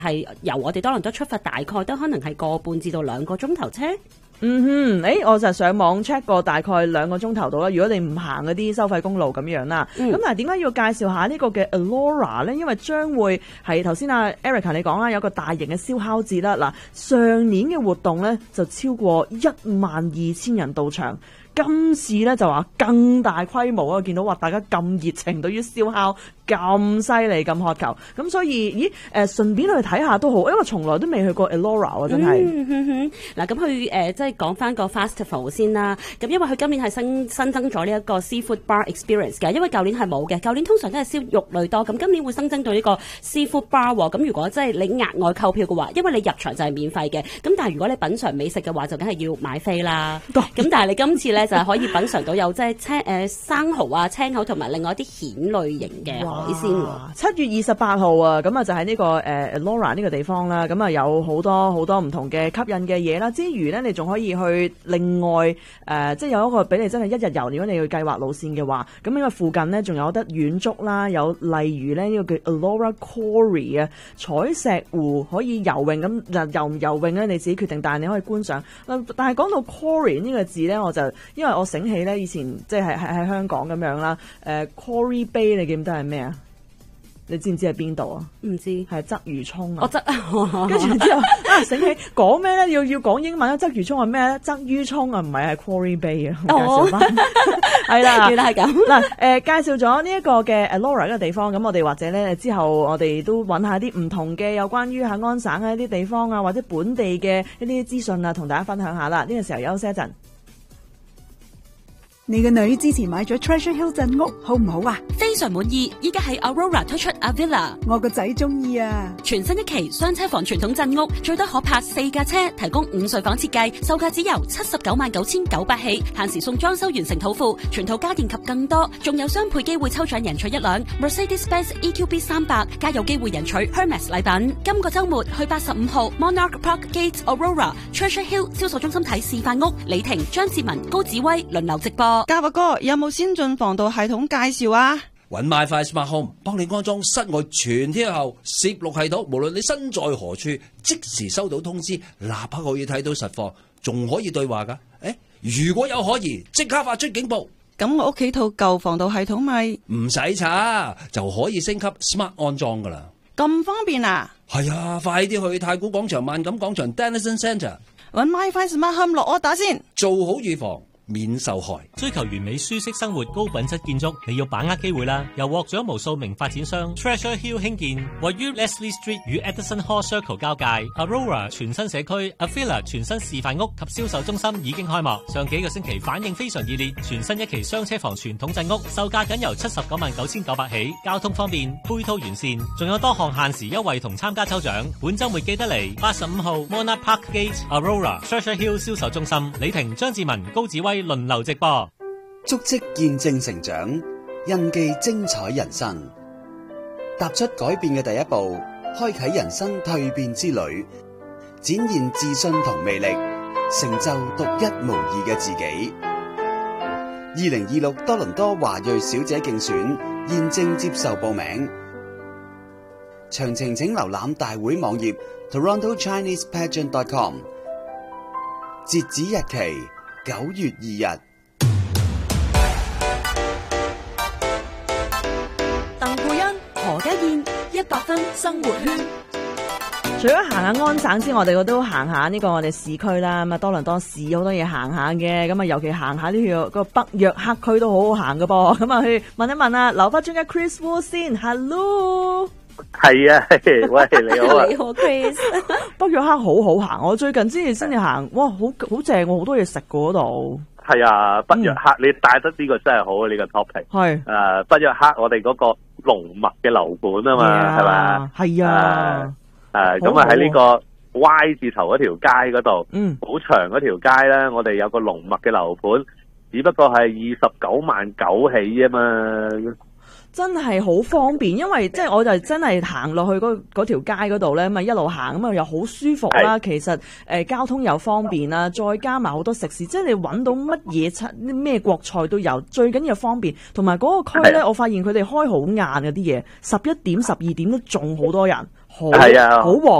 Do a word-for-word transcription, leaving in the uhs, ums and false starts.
係由我哋多倫多出發，大概都可能係個半至到兩個鐘頭車。 嗯哼，誒，我就上網 check 過大概兩個鐘頭到啦。如果你唔行嗰啲收費公路咁樣啦，咁、嗯、但係點解要介紹下呢個嘅 Aurora 咧？因為將會係頭先阿 Erica 你講啦，有個大型嘅燒烤節啦。嗱，上年嘅活動咧就超過一萬二千人到場。今次咧就話更大規模啊！見到話大家咁熱情，對於燒烤咁犀利、咁渴求，咁所以咦誒，順、呃、便去睇下都好，因為從來都未去過 Aurora 啊，真係。嗱、 嗯，咁佢誒即係講翻個 festival 先啦。咁因為佢今年係新新增咗呢一個 seafood bar experience 嘅，因為舊年係冇嘅，舊年通常都係燒肉類多，咁今年會新增到呢個 seafood bar 喎。咁如果即係你額外購票嘅話，因為你入場就係免費嘅，咁但係如果你品嚐美食嘅話，就梗係要買飛啦。咁但係你今次咧就係可以品嚐到有即係青誒生蠔啊、青口同埋另外一啲蜆類型嘅海鮮喎。 七月二十八號啊，咁啊就喺呢、這個誒、呃、Aurora 呢個地方啦，咁啊有好多好多唔同嘅吸引嘅嘢啦。之餘咧，你仲可以去另外誒、呃，即係有一個俾你真係一日遊。如果你要計劃路線嘅話，咁因為附近咧仲有得遠足啦，有例如咧呢、這個叫 Aurora Quarry 啊，彩石湖可以游泳咁，嗱游唔游泳咧你自己決定，但係你可以觀賞。但係講到 Quarry 呢個字咧，我就因為我醒起咧以前即係喺喺香港咁樣啦，誒、呃、Quarry Bay 你記唔記得係咩啊？你知唔知係邊度啊？唔知係鰂魚涌啊！我鰂，跟住之後啊醒起講咩咧？要要講英文啊！鰂魚涌係咩咧？鰂魚涌啊，唔係係 Quarry Bay 啊！介紹翻係啦，原來係咁嗱。誒、呃，介紹咗呢一個嘅 Aurora 呢個地方，咁我哋或者咧之後我哋都揾下啲唔同嘅有關於喺安省嘅一啲地方啊，或者本地嘅一啲資訊啊，同大家分享下啦。呢、這個時候休息一陣。 你個女之前買咗 Treasure Hill 鎮屋，好唔好啊？ 非常滿意，依家喺 Aurora 推出 Avila， 我個仔中意啊！ 全新一期雙車房傳統鎮屋，最多可泊四架車，提供五睡房設計，售價只由七十九萬九千九百起，限時送裝修完成套付，全套家電及更多，仲有雙倍機會抽獎贏取一輛 Mercedes-Benz E Q B 三百，加有機會贏取 Hermes 禮品。今個週末去八十五號 Monarch Park Gate Aurora Treasure Hill 銷售中心睇示範屋，李婷、張志文、高子威輪流直播。 嘉伯哥有冇先進防盜系統介紹啊？ 搵 MyFi Smart Home 幫你安裝室外全天候攝錄系統，無論你身在何處，即時收到通知，立刻可以睇到實況，仲可以對話噶。誒，如果有可疑，即刻發出警報。 咁我屋企套舊防盜系統咪唔使查，就可以升級 Smart 安裝噶啦。 咁方便啊？ 係啊，快啲去太古廣場、萬錦廣場 Dennison Centre 搵 MyFi Smart Home 落我打先， 做好預防，免受害。 追求完美舒適生活、高品質建築，你要把握機會啦！由獲獎無數名發展商 Treasure Hill 興建，位於 Leslie Street 與 Edison Hall Circle 交界 Aurora 全新社區 Avila 全新示範屋及銷售中心已經開幕，上幾個星期反應非常熱烈。全新一期雙車房傳統鎮屋，售價僅由七十九萬九千九百起，交通方便，配套完善，仲有多項限時優惠同參加抽獎。本週末記得嚟八十五號 Monarch Park Gate Aurora Treasure Hill 銷售中心，李婷、張志文、高子威輪流直播， 足跡見證成長，印記精彩人生。踏出改變嘅第一步，開啟人生蛻變之旅，展現自信同魅力，成就獨一無二嘅自己。二零二六多倫多華裔小姐競選現正接受報名，詳情請瀏覽大會網頁 Toronto Chinese Pageant dot com。截止日期九月二日。 鄧佩欣、何家燕，一百分生活圈。 除咗行下安省之外，我哋都行下呢個我哋市區啦。咁啊，多倫多市好多嘢行下嘅。咁啊，尤其行下呢條個北約克區都好好行㗎噃。咁啊，去問一問啊，留翻專家 Chris Wu 先 ，Hello。 係啊，喂，你好啊， 你好 Chris。 北約克好好行，我最近先至先至行，哇，好好正喎，好多嘢食嗰度。 係啊，北約克、嗯、你帶得呢個真係好啊，呢、這個 topic。係誒、呃，北約克我哋嗰個龍脈嘅樓盤啊嘛，係嘛？係啊。誒，咁啊喺呢個 Y 字頭嗰條街嗰度，嗯，好長嗰條街咧，我哋有個龍脈嘅樓盤，只不過係二十九萬九起啊嘛。 真係好方便，因為即係我就真係行落去嗰嗰條街嗰度咧，咁啊一路行咁啊又好舒服啦。其實誒、呃、交通又方便啦，再加埋好多食肆，即係你揾到乜嘢餐咩國菜都有。最緊要方便，同埋嗰個區咧，我發現佢哋開好晏嗰啲嘢，十一點十二點都仲好多人， 好係啊，好旺。